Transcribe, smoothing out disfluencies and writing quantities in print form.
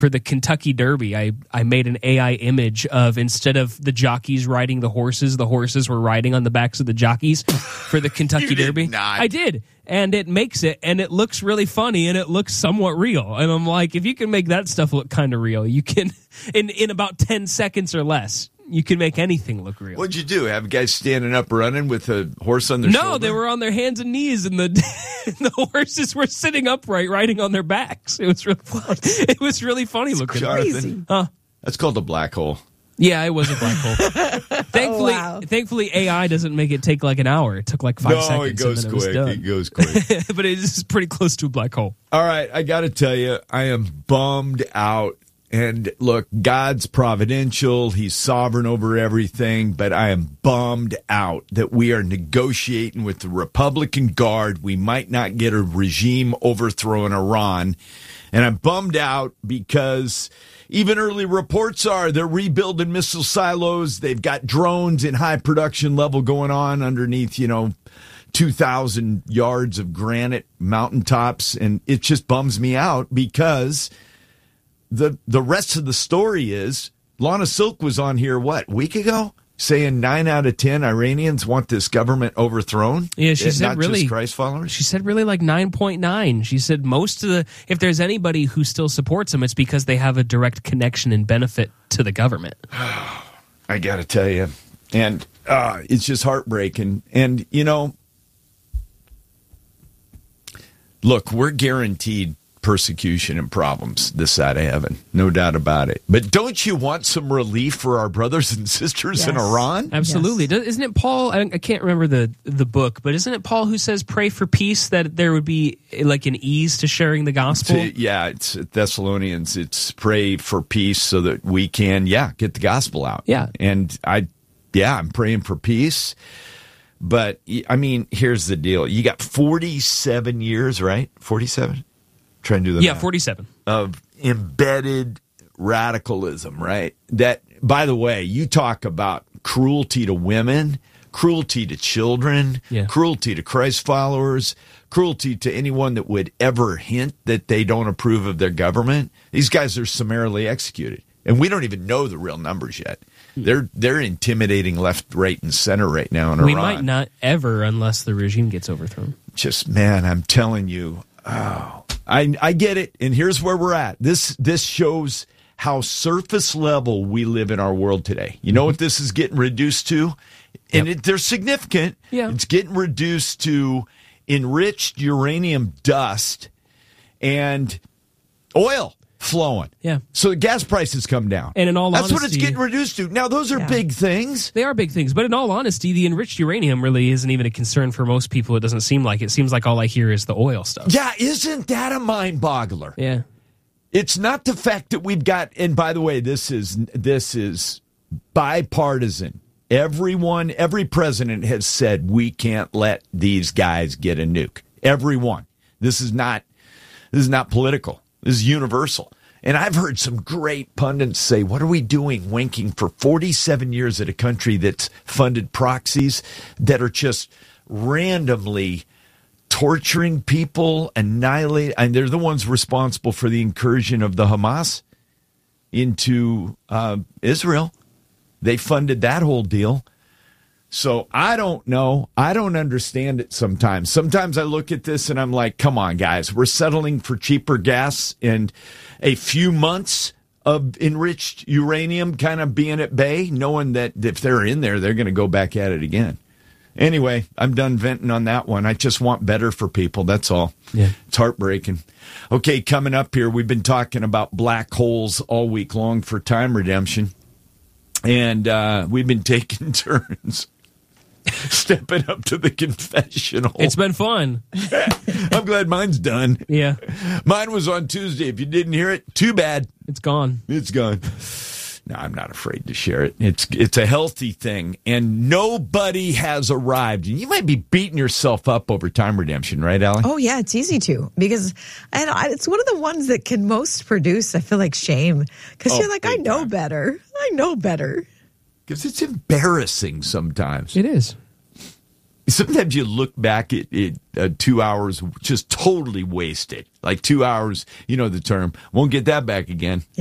for the Kentucky Derby, I made an AI image of, instead of the jockeys riding the horses were riding on the backs of the jockeys for the Kentucky Derby. I did. And it makes it, and it looks really funny, and it looks somewhat real. And I'm like, if you can make that stuff look kind of real, you can, in about 10 seconds or less, you can make anything look real. What'd you do? Have guys standing up running with a horse on their shoulder? No, they were on their hands and knees, and the horses were sitting upright, riding on their backs. It was really funny. It was really funny looking. Jonathan, that's called a black hole. Yeah, it was a black hole. Thankfully, AI doesn't make it take like an hour. It took like 5 seconds. No, it goes quick. It goes quick. But it is pretty close to a black hole. All right, I got to tell you, I am bummed out. And look, God's providential. He's sovereign over everything. But I am bummed out that we are negotiating with the Republican Guard. We might not get a regime overthrow in Iran. And I'm bummed out because even early reports are they're rebuilding missile silos. They've got drones in high production level going on underneath, 2,000 yards of granite mountaintops. And it just bums me out because the rest of the story is Lana Silk was on here, a week ago? Saying 9 out of 10 Iranians want this government overthrown. Yeah, she said not really just Christ followers. She said really like 9.9. She said if there's anybody who still supports them, it's because they have a direct connection and benefit to the government. I got to tell you, and it's just heartbreaking. And look, we're guaranteed persecution and problems this side of heaven, no doubt about it. But don't you want some relief for our brothers and sisters in Iran? Absolutely. Yes. Isn't it Paul? I can't remember the book, but isn't it Paul who says pray for peace, that there would be like an ease to sharing the gospel? It's Thessalonians. It's pray for peace so that we can, get the gospel out. Yeah. And I'm praying for peace. But, I mean, here's the deal. You got 47 years, right? 47? Try and do the math. 47 of embedded radicalism, right? That, by the way, you talk about cruelty to women, cruelty to children, cruelty to Christ followers, cruelty to anyone that would ever hint that they don't approve of their government. These guys are summarily executed, and we don't even know the real numbers yet. They're intimidating left, right, and center right now in Iran. We might not ever, unless the regime gets overthrown. Just, man, I'm telling you. I get it, and here's where we're at. This shows how surface level we live in our world today. You know what this is getting reduced to? And they're significant. Yeah. It's getting reduced to enriched uranium dust and oil flowing. Yeah. So the gas prices come down. And in all honesty, that's what it's getting reduced to. Now, those are big things. They are big things. But in all honesty, the enriched uranium really isn't even a concern for most people. It doesn't seem like. It seems like all I hear is the oil stuff. Yeah, isn't that a mind boggler? Yeah. It's not the fact that we've got, and by the way, this is bipartisan. Every president has said we can't let these guys get a nuke. Everyone. This is not political. This is universal. And I've heard some great pundits say, what are we doing winking for 47 years at a country that's funded proxies that are just randomly torturing people, annihilating, and they're the ones responsible for the incursion of the Hamas into Israel. They funded that whole deal. So I don't know. I don't understand it sometimes. Sometimes I look at this and I'm like, come on, guys. We're settling for cheaper gas and a few months of enriched uranium kind of being at bay, knowing that if they're in there, they're going to go back at it again. Anyway, I'm done venting on that one. I just want better for people. That's all. Yeah. It's heartbreaking. Okay, coming up here, we've been talking about black holes all week long for time redemption. And we've been taking turns stepping up to the confessional. It's been fun. I'm glad mine's done. Yeah. Mine was on Tuesday. If you didn't hear it, too bad. It's gone. It's gone. No, I'm not afraid to share it. It's a healthy thing, and nobody has arrived. And you might be beating yourself up over time redemption, right, Allie? Oh, yeah, it's easy to, because it's one of the ones that can most produce, I feel like, shame. Because you're like, I know better. I know better. Because it's embarrassing sometimes. It is. sometimes you look back at 2 hours just totally wasted. Like 2 hours, you know the term. Won't get that back again.